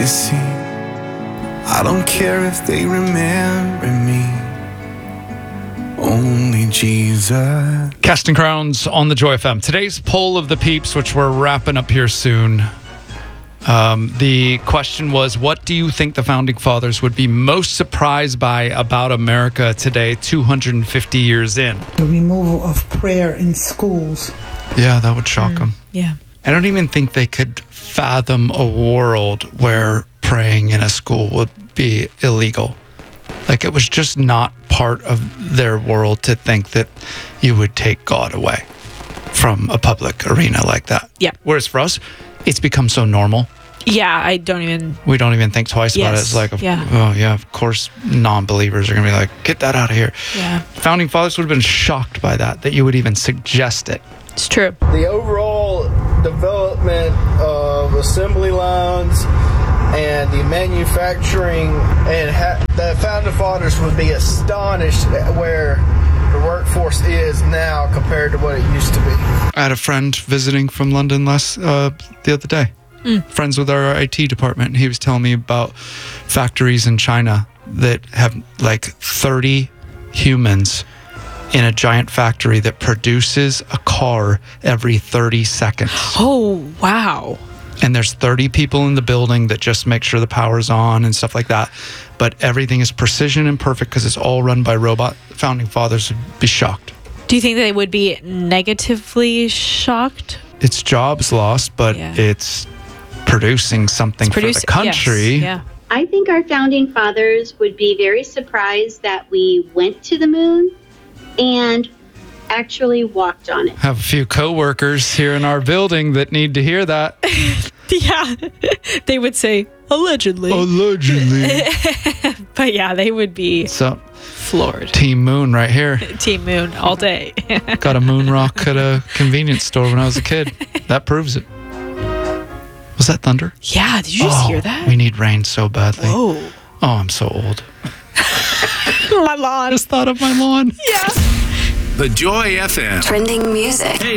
legacy. I don't care if they remember me. Only Jesus. Casting Crowns on the Joy FM. Today's poll of the peeps, which we're wrapping up here soon. The question was, what do you think the Founding Fathers would be most surprised by about America today, 250 years in? The removal of prayer in schools. Yeah, that would shock them. Yeah. I don't even think they could fathom a world where praying in a school would be illegal. Like, it was just not part of their world to think that you would take God away from a public arena like that. Yeah. Whereas for us, it's become so normal. Yeah, We don't even think twice about it. It's like, oh yeah, of course non-believers are going to be like, get that out of here. Yeah. Founding Fathers would have been shocked by that you would even suggest it. It's true. The overall development of assembly lines and the manufacturing, and the Founding Fathers would be astonished at where the workforce is now compared to what it used to be. I had a friend visiting from London the other day. Friends with our IT department, and he was telling me about factories in China that have like 30 humans in a giant factory that produces a car every 30 seconds. Oh, wow. And there's 30 people in the building that just make sure the power's on and stuff like that. But everything is precision and perfect because it's all run by robot. Founding Fathers would be shocked. Do you think they would be negatively shocked? It's jobs lost, but it's producing something for the country. Yes, yeah. I think our Founding Fathers would be very surprised that we went to the moon and actually walked on it. Have a few coworkers here in our building that need to hear that. Yeah. They would say, allegedly. Allegedly. But yeah, they would be So, floored. Team Moon right here. Team Moon all day. Got a moon rock at a convenience store when I was a kid. That proves it. Was that thunder? Yeah, did you just hear that? We need rain so badly. Oh. Oh, I'm so old. My lawn. I just thought of my lawn. Yeah. The Joy FM. Trending music.